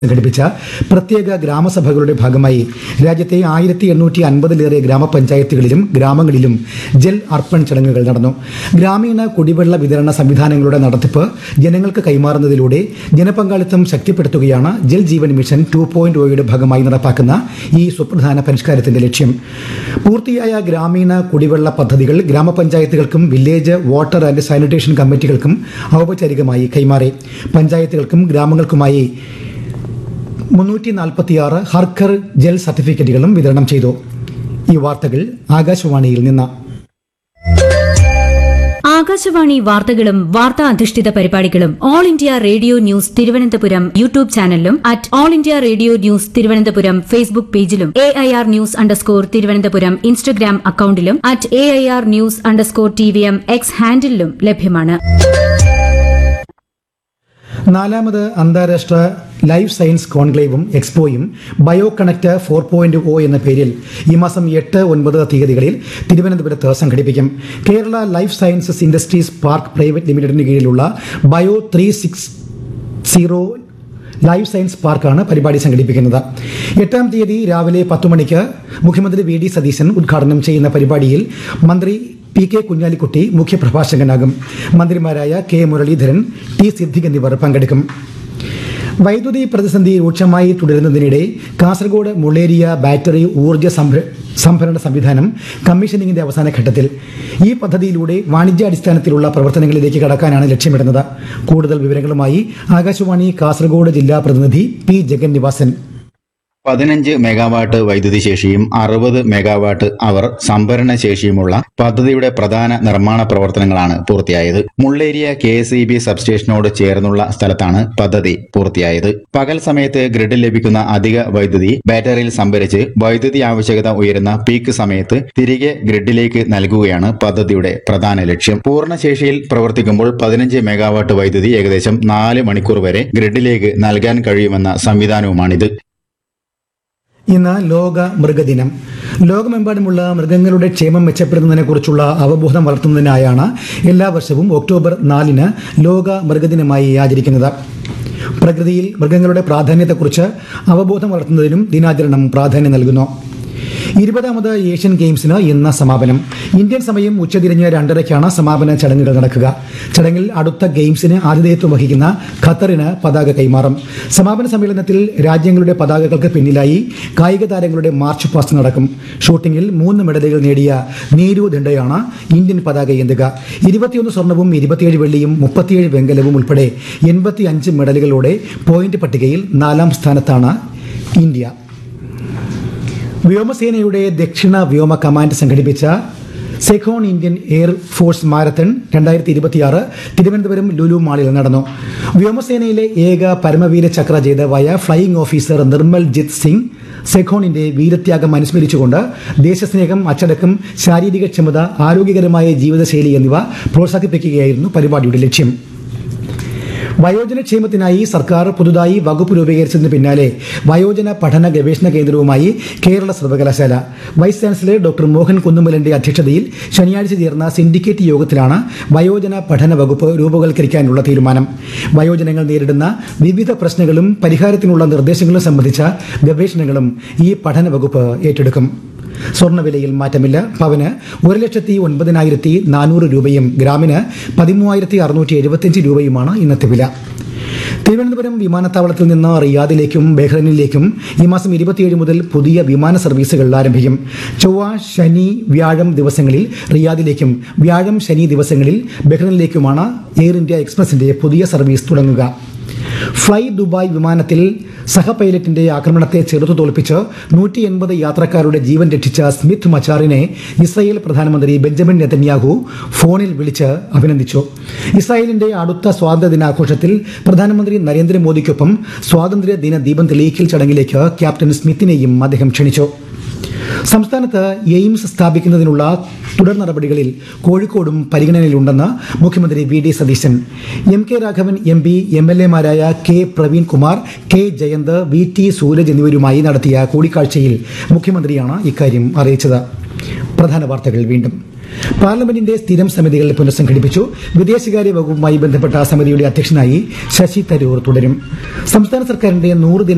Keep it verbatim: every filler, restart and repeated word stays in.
സംഘടിപ്പിച്ച പ്രത്യേക ഗ്രാമസഭകളുടെ ഭാഗമായി രാജ്യത്തെ ആയിരത്തി എണ്ണൂറ്റി അൻപതിലേറെ ഗ്രാമപഞ്ചായത്തുകളിലും ഗ്രാമങ്ങളിലും ജൽ അർപ്പൺ ചടങ്ങുകൾ നടന്നു. ഗ്രാമീണ കുടിവെള്ള വിതരണ സംവിധാനങ്ങളുടെ നടത്തിപ്പ് ജനങ്ങൾക്ക് കൈമാറുന്നതിലൂടെ ജനപങ്കാളിത്തം ശക്തിപ്പെടുത്തുകയാണ് Jal Jeevan mission two point ഒയുടെ ഭാഗമായി നടപ്പാക്കുന്ന ഈ സുപ്രധാന പരിഷ്കാരത്തിന്റെ ലക്ഷ്യം. പൂർത്തിയായ ഗ്രാമീണ കുടിവെള്ള പദ്ധതികൾ ഗ്രാമപഞ്ചായത്തുകൾക്കും വില്ലേജ് വാട്ടർ ആൻഡ് സാനിറ്റേഷൻ കമ്മിറ്റികൾക്കും ഔപചാരികമായി കൈമാറി. പഞ്ചായത്തുകൾക്കും ഗ്രാമങ്ങൾക്കുമായി മുന്നൂറ്റി നാൽപ്പത്തിയാറ് ഹർഘർ ജൽ സർട്ടിഫിക്കറ്റുകളും വിതരണം ചെയ്തു. ഈ വാർത്തകൾ ആകാശവാണിയിൽ നിന്ന്. ആകാശവാണി വാർത്തകളും വാർത്താ അധിഷ്ഠിത പരിപാടികളും all India radio news Thiruvananthapuram YouTube ചാനലിലും at all India radio news Thiruvananthapuram Facebook പേജിലും A I R news underscore Thiruvananthapuram Instagram അക്കൌണ്ടിലും at A I R news underscore T V M X ഹാൻഡിലും ലഭ്യമാണ്. നാലാമത് അന്താരാഷ്ട്ര life science കോൺക്ലേവും എക്സ്പോയും bio connect four point O എന്ന പേരിൽ ഈ മാസം എട്ട് ഒൻപത് തീയതികളിൽ തിരുവനന്തപുരത്ത് സംഘടിപ്പിക്കും. Kerala life sciences industries park private ലിമിറ്റഡിന് കീഴിലുള്ള bio three six zero life science പാർക്കാണ് പരിപാടി സംഘടിപ്പിക്കുന്നത്. എട്ടാം തീയതി രാവിലെ പത്തു മണിക്ക് മുഖ്യമന്ത്രി വി ഡി സതീശൻ ഉദ്ഘാടനം ചെയ്യുന്ന പരിപാടിയിൽ മന്ത്രി പി കെ കുഞ്ഞാലിക്കുട്ടി മുഖ്യപ്രഭാഷകനാകും. മന്ത്രിമാരായ കെ മുരളീധരൻ, ടി സിദ്ദിഖ് എന്നിവർ പങ്കെടുക്കും. വൈദ്യുതി പ്രതിസന്ധി രൂക്ഷമായി തുടരുന്നതിനിടെ കാസർഗോഡ് മുള്ളേരിയ ബാറ്ററി ഊർജ്ജ സംഭരണ സംവിധാനം കമ്മീഷനിങ്ങിന്റെ അവസാന ഘട്ടത്തിൽ. ഈ പദ്ധതിയിലൂടെ വാണിജ്യാടിസ്ഥാനത്തിലുള്ള പ്രവർത്തനങ്ങളിലേക്ക് കടക്കാനാണ് ലക്ഷ്യമിടുന്നത്. കൂടുതൽ വിവരങ്ങളുമായി ആകാശവാണി കാസർഗോഡ് ജില്ലാ പ്രതിനിധി പി ജഗൻ നിവാസൻ. പതിനഞ്ച് മെഗാവാട്ട് വൈദ്യുതി ശേഷിയും അറുപത് മെഗാവാട്ട് അവർ സംഭരണ ശേഷിയുമുള്ള പദ്ധതിയുടെ പ്രധാന നിർമ്മാണ പ്രവർത്തനങ്ങളാണ് പൂർത്തിയായത്. Mulleria K S E B സബ്സ്റ്റേഷനോട് ചേർന്നുള്ള സ്ഥലത്താണ് പദ്ധതി പൂർത്തിയായത്. പകൽ സമയത്ത് ഗ്രിഡിൽ ലഭിക്കുന്ന അധിക വൈദ്യുതി ബാറ്ററിയിൽ സംഭരിച്ച് വൈദ്യുതി ആവശ്യകത ഉയരുന്ന പീക്ക് സമയത്ത് തിരികെ ഗ്രിഡിലേക്ക് നൽകുകയാണ് പദ്ധതിയുടെ പ്രധാന ലക്ഷ്യം. പൂർണ്ണശേഷിയിൽ പ്രവർത്തിക്കുമ്പോൾ പതിനഞ്ച് മെഗാവാട്ട് വൈദ്യുതി ഏകദേശം നാല് മണിക്കൂർ വരെ ഗ്രിഡിലേക്ക് നൽകാൻ കഴിയുമെന്ന സംവിധാനവുമാണിത്. ഇന്ന് ലോക മൃഗദിനം. ലോകമെമ്പാടുമുള്ള മൃഗങ്ങളുടെ ക്ഷേമം മെച്ചപ്പെടുത്തുന്നതിനെക്കുറിച്ചുള്ള അവബോധം വളർത്തുന്നതിനായാണ് എല്ലാ വർഷവും ഒക്ടോബർ നാലിന് ലോക മൃഗദിനമായി ആചരിക്കുന്നത്. പ്രകൃതിയിൽ മൃഗങ്ങളുടെ പ്രാധാന്യത്തെക്കുറിച്ച് അവബോധം വളർത്തുന്നതിനും ദിനാചരണം പ്രാധാന്യം നൽകുന്നു. ഇരുപതാമത് ഏഷ്യൻ ഗെയിംസിന് ഇന്ന് സമാപനം. ഇന്ത്യൻ സമയം ഉച്ചതിരിഞ്ഞ് രണ്ടരയ്ക്കാണ് സമാപന ചടങ്ങുകൾ നടക്കുക. ചടങ്ങിൽ അടുത്ത ഗെയിംസിന് ആതിഥേയത്വം വഹിക്കുന്ന ഖത്തറിന് പതാക കൈമാറും. സമാപന സമ്മേളനത്തിൽ രാജ്യങ്ങളുടെ പതാകകൾക്ക് പിന്നിലായി കായിക താരങ്ങളുടെ മാർച്ച് പാസ്റ്റ് നടക്കും. ഷൂട്ടിംഗിൽ മൂന്ന് മെഡലുകൾ നേടിയ നീരു ദണ്ഡയാണ് ഇന്ത്യൻ പതാക ഏന്തുക. ഇരുപത്തിയൊന്ന് സ്വർണവും ഇരുപത്തിയേഴ് വെള്ളിയും മുപ്പത്തിയേഴ് വെങ്കലവും ഉൾപ്പെടെ എൺപത്തി അഞ്ച് മെഡലുകളോടെ പോയിന്റ് പട്ടികയിൽ നാലാം സ്ഥാനത്താണ് ഇന്ത്യ. വ്യോമസേനയുടെ ദക്ഷിണ വ്യോമ കമാൻഡ് സംഘടിപ്പിച്ച Sekhon Indian air force marathon രണ്ടായിരത്തി ഇരുപത്തിയാറ് തിരുവനന്തപുരം ലുലു മാളിൽ നടന്നു. വ്യോമസേനയിലെ ഏക പരമവീര ചക്ര ജേതാവായ ഫ്ലൈയിംഗ് ഓഫീസർ നിർമ്മൽ ജിത് സിംഗ് സെഖോണിന്റെ വീരത്യാഗം അനുസ്മരിച്ചുകൊണ്ട് ദേശസ്നേഹം, അച്ചടക്കം, ശാരീരിക ക്ഷമത, ആരോഗ്യകരമായ ജീവിതശൈലി എന്നിവ പ്രോത്സാഹിപ്പിക്കുകയായിരുന്നു പരിപാടിയുടെ ലക്ഷ്യം. വയോജനക്ഷേമത്തിനായി സർക്കാർ പുതുതായി വകുപ്പ് രൂപീകരിച്ചതിന് പിന്നാലെ വയോജന പഠന ഗവേഷണ കേന്ദ്രവുമായി കേരള സർവകലാശാല. വൈസ് ചാൻസലർ ഡോക്ടർ മോഹൻ കുന്നുമലിന്റെ അധ്യക്ഷതയിൽ ശനിയാഴ്ച ചേർന്ന സിൻഡിക്കേറ്റ് യോഗത്തിലാണ് വയോജന പഠന വകുപ്പ് രൂപവൽക്കരിക്കാനുള്ള തീരുമാനം. വയോജനങ്ങൾ നേരിടുന്ന വിവിധ പ്രശ്നങ്ങളും പരിഹാരത്തിനുള്ള നിർദ്ദേശങ്ങളും സംബന്ധിച്ച ഗവേഷണങ്ങളും ഈ പഠന വകുപ്പ് ഏറ്റെടുക്കും. സ്വർണ്ണവിലയിൽ മാറ്റമില്ല. പവന് ഒരു ലക്ഷത്തി ഒൻപതിനായിരത്തി നാനൂറ് രൂപയും ഗ്രാമിന് പതിമൂവായിരത്തി അറുന്നൂറ്റി എഴുപത്തിയഞ്ച് രൂപയുമാണ് ഇന്നത്തെ വില. തിരുവനന്തപുരം വിമാനത്താവളത്തിൽ നിന്ന് റിയാദിലേക്കും ബഹ്റൈനിലേക്കും ഈ മാസം ഇരുപത്തിയേഴ് മുതൽ പുതിയ വിമാന സർവീസുകൾ ആരംഭിക്കും. ചൊവ്വ, ശനി, വ്യാഴം ദിവസങ്ങളിൽ റിയാദിലേക്കും വ്യാഴം, ശനി ദിവസങ്ങളിൽ ബഹ്റൈനിലേക്കുമാണ് എയർ ഇന്ത്യ എക്സ്പ്രസിന്റെ പുതിയ സർവീസ് തുടങ്ങുക. ഫ്ലൈ ദുബായ് വിമാനത്തിൽ സഹ പൈലറ്റിന്റെ ആക്രമണത്തെ ചെറുത്തു തോൽപ്പിച്ച് നൂറ്റി എൺപത് യാത്രക്കാരുടെ ജീവൻ രക്ഷിച്ച സ്മിത്ത് മച്ചാറിനെ ഇസ്രായേൽ പ്രധാനമന്ത്രി ബെഞ്ചമിൻ നെതന്യാഹു ഫോണിൽ വിളിച്ച് അഭിനന്ദിച്ചു. ഇസ്രായേലിന്റെ അടുത്ത സ്വാതന്ത്ര്യ ദിനാഘോഷത്തിൽ പ്രധാനമന്ത്രി നരേന്ദ്രമോദിക്കൊപ്പം സ്വാതന്ത്ര്യ ദിന ദീപം തെളിയിക്കൽ ചടങ്ങിലേക്ക് ക്യാപ്റ്റൻ സ്മിത്തിനെയും അദ്ദേഹം ക്ഷണിച്ചു. സംസ്ഥാനത്ത് എയിംസ് സ്ഥാപിക്കുന്നതിനുള്ള തുടർ നടപടികളിൽ കോഴിക്കോടും പരിഗണനയിലുണ്ടെന്ന് മുഖ്യമന്ത്രി V D Satheesan. M K Raghavan M P, M L എമാരായ K Praveen Kumar, K Jayant, V T Sooraj എന്നിവരുമായി നടത്തിയ കൂടിക്കാഴ്ചയിൽ മുഖ്യമന്ത്രിയാണ് ഇക്കാര്യം അറിയിച്ചത്. പ്രധാന വാർത്തകൾ വീണ്ടും. പാർലമെന്റിന്റെ സ്ഥിരം സമിതികൾ പുനഃസംഘടിപ്പിച്ചു. വിദേശകാര്യ വകുപ്പുമായി ബന്ധപ്പെട്ട സമിതിയുടെ അധ്യക്ഷനായി ശശി തരൂർ തുടരും. സംസ്ഥാന സർക്കാരിന്റെ നൂറ് ദിന